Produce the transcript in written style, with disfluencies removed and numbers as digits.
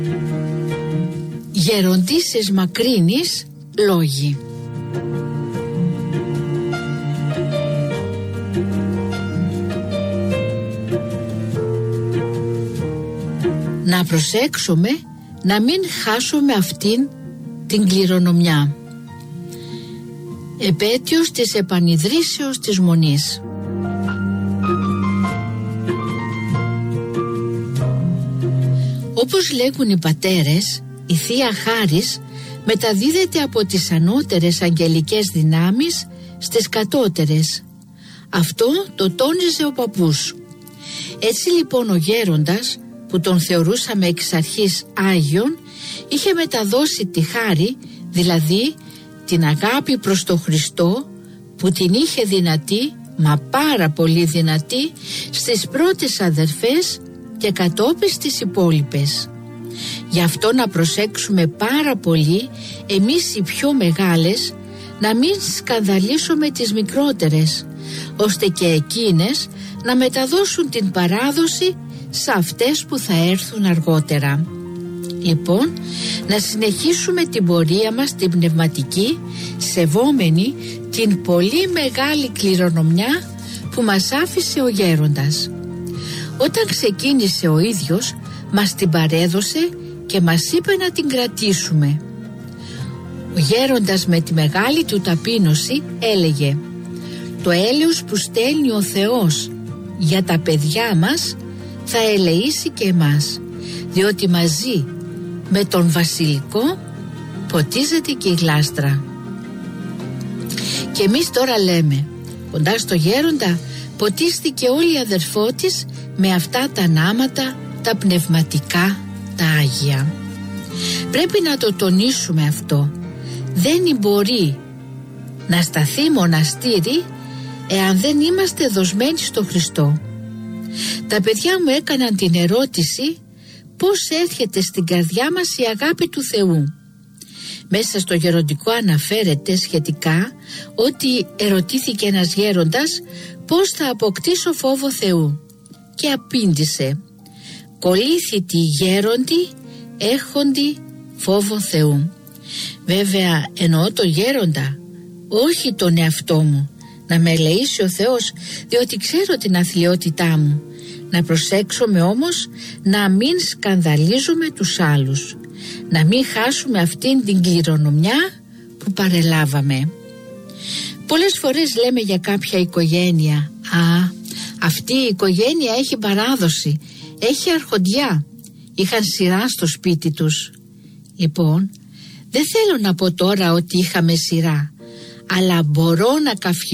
Γεροντίσης Μακρύνης λόγοι. Να προσέξουμε να μην χάσουμε αυτήν την κληρονομιά. Επέτειος της επανειδρύσεως της Μονής. Όπως λέγουν οι πατέρες, η Θεία Χάρις μεταδίδεται από τις ανώτερες αγγελικές δυνάμεις στις κατώτερες. Αυτό το τόνιζε ο παππούς. Έτσι λοιπόν ο γέροντας, που τον θεωρούσαμε εξ αρχής Άγιον, είχε μεταδώσει τη χάρη, δηλαδή την αγάπη προς τον Χριστό, που την είχε δυνατή, μα πάρα πολύ δυνατή, στις πρώτες αδερφές και κατόπιν στις υπόλοιπες. Γι' αυτό να προσέξουμε πάρα πολύ εμείς οι πιο μεγάλες, να μην σκανδαλίσουμε τις μικρότερες, ώστε και εκείνες να μεταδώσουν την παράδοση σε αυτές που θα έρθουν αργότερα. Λοιπόν, να συνεχίσουμε την πορεία μας την πνευματική, σεβόμενη την πολύ μεγάλη κληρονομιά που μας άφησε ο γέροντας. Όταν ξεκίνησε ο ίδιος, μας την παρέδωσε και μας είπε να την κρατήσουμε. Ο γέροντας με τη μεγάλη του ταπείνωση έλεγε: «Το έλεος που στέλνει ο Θεός για τα παιδιά μας θα ελεήσει και εμάς, διότι μαζί με τον βασιλικό ποτίζεται και η γλάστρα». Και εμείς τώρα λέμε, κοντά στο γέροντα ποτίστηκε όλη η αδερφό της με αυτά τα νάματα, τα πνευματικά, τα Άγια. Πρέπει να το τονίσουμε αυτό. Δεν μπορεί να σταθεί μοναστήρι εάν δεν είμαστε δοσμένοι στο Χριστό. Τα παιδιά μου έκαναν την ερώτηση πώς έρχεται στην καρδιά μας η αγάπη του Θεού. Μέσα στο γεροντικό αναφέρεται σχετικά ότι ερωτήθηκε ένας γέροντας πώς θα αποκτήσω φόβο Θεού και απήντησε: «Κολύθητοι γέροντι έχοντι φόβο Θεού». Βέβαια εννοώ το γέροντα, όχι τον εαυτό μου. Να με ελεήσει ο Θεός, διότι ξέρω την αθλιότητά μου. Να προσέξουμε όμως να μην σκανδαλίζουμε τους άλλους, να μην χάσουμε αυτήν την κληρονομιά που παρελάβαμε. Πολλές φορές λέμε για κάποια οικογένεια: «Α, αυτή η οικογένεια έχει παράδοση, έχει αρχοντιά, είχαν σειρά στο σπίτι τους». Λοιπόν, δεν θέλω να πω τώρα ότι είχαμε σειρά, αλλά μπορώ να καυχηθώ